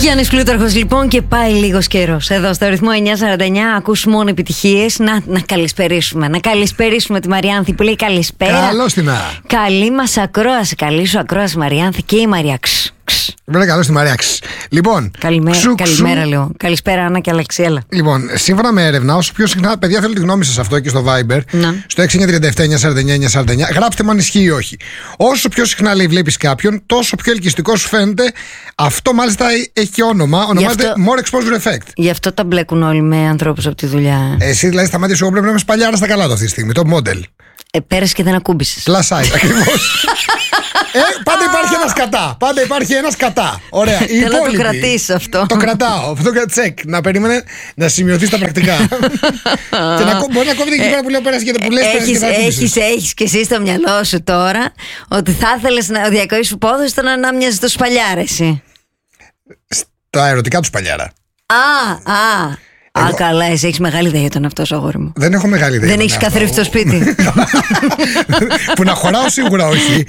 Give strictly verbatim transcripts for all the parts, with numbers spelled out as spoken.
Γιάννης Πλούταρχος λοιπόν και πάει λίγος καιρός. Εδώ στο ρυθμό εννιά σαράντα εννιά ακούς μόνο επιτυχίες. Να, να καλησπερίσουμε, να καλησπερίσουμε τη Μαριάνθη που λέει καλησπέρα. Καλώς την α. Καλή μας ακρόαση, καλή σου ακρόαση Μαριάνθη και η Μαρία. Ξ, ξ. Βέβαια, καλώς τη Μαρία. Ξ. Λοιπόν, Καλημέρα, ξου, καλημέρα ξου. λέω. Καλησπέρα Άννα και Αλεξιέλα. Λοιπόν, σύμφωνα με έρευνα, όσο πιο συχνά, παιδιά, θέλω τη γνώμη σας αυτό και στο Viber, Να. στο έξι εννιά τρία επτά εννιά σαράντα εννιά εννιά σαράντα εννιά, γράψτε μου αν ισχύει ή όχι. Όσο πιο συχνά λέει βλέπεις κάποιον, τόσο πιο ελκυστικό σου φαίνεται. Αυτό μάλιστα έχει και όνομα. Ονομάζεται αυτό... More Exposure Effect. Γι' αυτό τα μπλέκουν όλοι με ανθρώπους από τη δουλειά. Εσύ δηλαδή στα μάτια σου εγώ πρέπει να είμαι σπαλιάρα στα καλά του αυτή τη στιγμή. Το model. Ε, πέρασε και δεν ακούμπησες. Plus size, ακριβώς. Ε, πάντα υπάρχει ένας κατά. Πάντα υπάρχει ένας κατά. Ωραία. Θέλω να το κρατήσω αυτό. Το κρατάω. Αυτό το τσεκ. Να περίμενε να σημειωθεί στα πρακτικά. Και να, μπορεί να κόβεται εκεί πέρα που λέω πέρασε και που λες Έχεις, έχεις, έχεις και εσύ στο μυαλό σου τώρα ότι θα ήθελες να ο διακοής σου πόδος ήταν να, να μοιάζει στο σπαλιάρα εσύ. Στα ερωτικά του σπαλιάρα. Α, α. Εγώ... Α, καλά, εσύ έχεις μεγάλη ιδέα για τον αυτό σου, αγόρι μου. Δεν έχω μεγάλη ιδέα. Δεν έχεις καθρέφτη στο σπίτι. Που να χωράω σίγουρα όχι.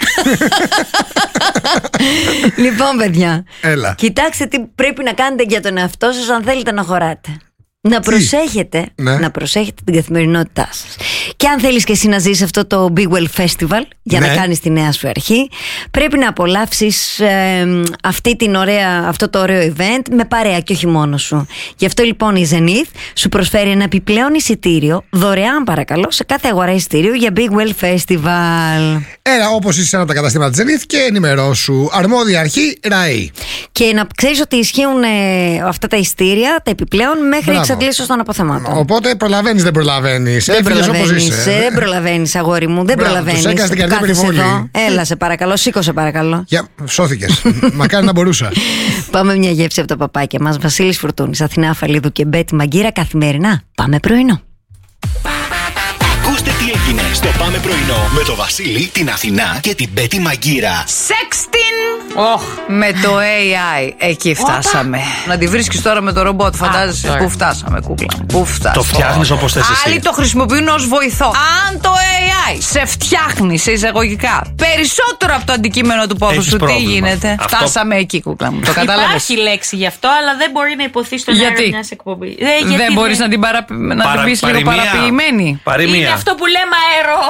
Λοιπόν, παιδιά, Έλα. κοιτάξτε τι πρέπει να κάνετε για τον εαυτό σας αν θέλετε να χωράτε. Να προσέχετε, ναι. να προσέχετε την καθημερινότητά σας. Και αν θέλεις και εσύ να ζεις αυτό το Big Well Festival για ναι. να κάνεις τη νέα σου αρχή, πρέπει να απολαύσεις ε, αυτή την ωραία, αυτό το ωραίο event με παρέα και όχι μόνο σου. Γι' αυτό λοιπόν η Zenith σου προσφέρει ένα επιπλέον εισιτήριο, δωρεάν παρακαλώ, σε κάθε αγορά εισιτήριου για Big Well Festival. Έλα, όπως είσαι ένα από τα καταστήματα της Zenith και ενημερώσου. Αρμόδια αρχή, ΡΑΗ. Και να ξέρεις ότι ισχύουν ε, αυτά τα εισιτήρια, τα επιπλέον, μέχρι εξαντλήσεως των αποθεμάτων. Οπότε προλαβαίνεις, δεν προλαβαίνεις. Δεν προλαβαίνεις, είσαι. δεν προλαβαίνεις, αγόρι μου, δεν προλαβαίνεις. Τους έκανες την καρδιά περιβόλη. Έλα, σε παρακαλώ, σήκωσε παρακαλώ. Για, σώθηκες. Μακάρι να μπορούσα. Πάμε μια γεύση από τα παπάκια μας. Βασίλης Φουρτούνης, Αθηνά Αφαλίδου και Μπέτη Μαγκύρα. Καθημερινά. Πάμε πρωινό. Ακούστε τι έγινε στο Πάμε πρωινό με το Βασίλη, την Αθηνά και την Μπέτη Μαγκύρα. Σεξτιν! Οχ, με το έι άι εκεί φτάσαμε. Να τη βρίσκεις τώρα με το ρομπότ, φαντάζεσαι. Πού φτάσαμε, κούκλα. Πού φτάσαμε. Το φτιάχνεις όπως θες εσύ. Άλλοι το χρησιμοποιούν ως βοηθό. Αν το έι άι σε φτιάχνει σε εισαγωγικά περισσότερο από το αντικείμενο του πόθου σου, τι γίνεται. Αυτό... Φτάσαμε εκεί, κούκλα μου. Το κατάλαβες. Υπάρχει λέξη γι' αυτό, αλλά δεν μπορεί να υποθεί στον αέρα μιας εκπομπής. Ε, δεν μπορείς να την, παρα... να Παρα... την πεις λίγο παραποιημένη. Είναι αυτό που λέμε αερό.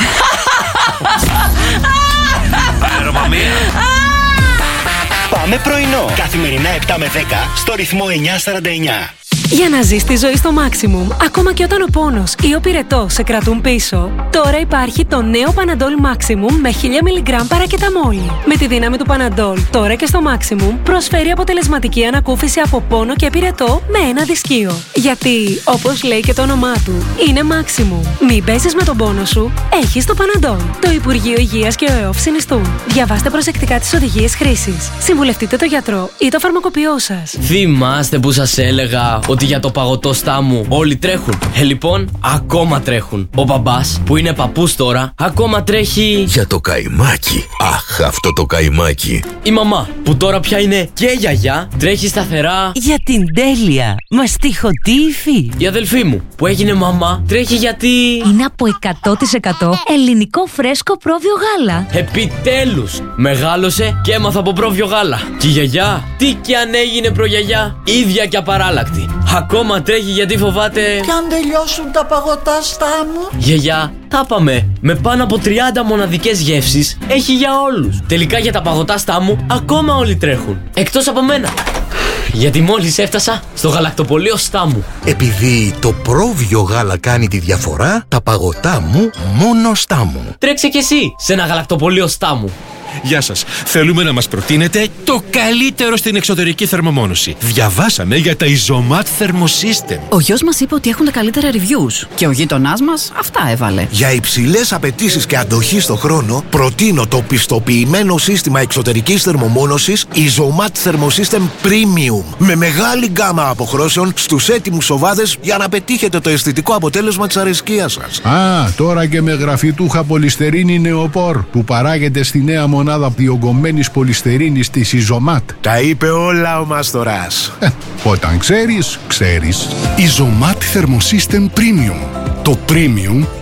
Αερομαμία. Πάμε πρωινό. Καθημερινά επτά με δέκα στο ρυθμό εννιά σαράντα εννιά. Για να ζεις τη ζωή στο maximum, ακόμα και όταν ο πόνος ή ο πυρετός σε κρατούν πίσω, τώρα υπάρχει το νέο Panadol Maximum με χίλια μιλιγκράμμ παρακεταμόλη. Με τη δύναμη του Panadol, τώρα και στο Maximum, προσφέρει αποτελεσματική ανακούφιση από πόνο και πυρετό με ένα δισκείο. Γιατί, όπως λέει και το όνομά του, είναι Maximum. Μην παίζεις με τον πόνο σου, έχεις το Panadol. Το Υπουργείο Υγείας και ο ΕΟΦ συνιστούν. Διαβάστε προσεκτικά τις οδηγίες χρήσης. Συμβουλευτείτε το γιατρό ή το φαρμακοποιό σας. Θυμάστε που σας έλεγα ότι για το παγωτό στάμου όλοι τρέχουν? Ε, λοιπόν, ακόμα τρέχουν. Ο μπαμπάς, που είναι παππούς τώρα, ακόμα τρέχει. Για το καϊμάκι. Αχ, αυτό το καϊμάκι. Η μαμά, που τώρα πια είναι και γιαγιά, τρέχει σταθερά. Για την τέλεια, μαστιχωτή υφή. Η αδελφή μου, που έγινε μαμά, τρέχει γιατί. Είναι από εκατό τοις εκατό ελληνικό φρέσκο πρόβιο γάλα. Επιτέλους! Μεγάλωσε και έμαθα από πρόβιο γάλα. Και η γιαγιά, τι κι αν έγινε προγιαγιά, ίδια και απαράλλακτη. Ακόμα τρέχει γιατί φοβάται. Κι αν τελειώσουν τα παγωτά στάμου. Γιαγιά, τα πάμε. Με πάνω από τριάντα μοναδικές γεύσεις έχει για όλους. Τελικά για τα παγωτά στάμου ακόμα όλοι τρέχουν. Εκτός από μένα. Γιατί μόλις έφτασα στο γαλακτοπωλείο Στάμου. Επειδή το πρόβιο γάλα κάνει τη διαφορά, τα παγωτά μου μόνο Στάμου. Τρέξε κι εσύ σε ένα γαλακτοπωλείο Στάμου. Γεια σας. Θέλουμε να μας προτείνετε το καλύτερο στην εξωτερική θερμομόνωση. Διαβάσαμε για τα Isomat Thermosystem. Ο γιος μας είπε ότι έχουν τα καλύτερα reviews. Και ο γείτονάς μας αυτά έβαλε. Για υψηλές απαιτήσεις και αντοχή στο χρόνο, προτείνω το πιστοποιημένο σύστημα εξωτερικής θερμομόνωσης Isomat Thermosystem Premium. Με μεγάλη γκάμα αποχρώσεων στους έτοιμους οβάδες για να πετύχετε το αισθητικό αποτέλεσμα της αρεσκίας σας. Α, τώρα και με γραφιτούχα πολυστερίνη νεοπόρ που παράγεται στη νέα μονάδα διογκωμένης πολυστερίνης της Isomat. Τα είπε όλα ο Μαστοράς. Ε, όταν ξέρεις, ξέρεις. Isomat Thermosystem Premium. Το Premium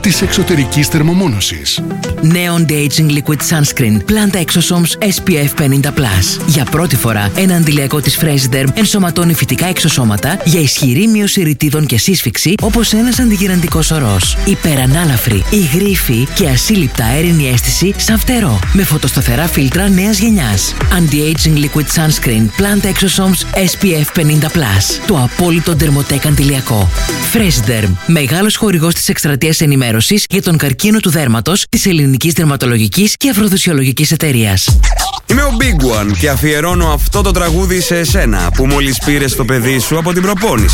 της εξωτερικής θερμομόνωσης. Νέο Anti-Aging Liquid Sunscreen Planta Exosomes ες πι εφ πενήντα πλας. Για πρώτη φορά, ένα αντιλιακό της Fresiderm ενσωματώνει φυτικά εξωσώματα για ισχυρή μείωση ρητίδων και σύσφυξη, όπως ένας αντιγυραντικός ορός. Υπερανάλαφρη, υγρήφη και ασύλληπτα αέρινη αίσθηση σαν φτερό. Με φωτοσταθερά φίλτρα νέας γενιάς. Anti-Aging Liquid Sunscreen Planta Exosomes ες πι εφ πενήντα πλας. Το απόλυτο ντερμοτέκ αντιλιακό. Fresiderm, μεγάλος χορηγός της εκστρατείας ενημέρωσης για τον καρκίνο του δέρματος της Ελληνικής Δερματολογικής και Αφροδισιολογικής Εταιρείας. Είμαι ο Big One και αφιερώνω αυτό το τραγούδι σε εσένα που μόλις πήρες το παιδί σου από την προπόνηση.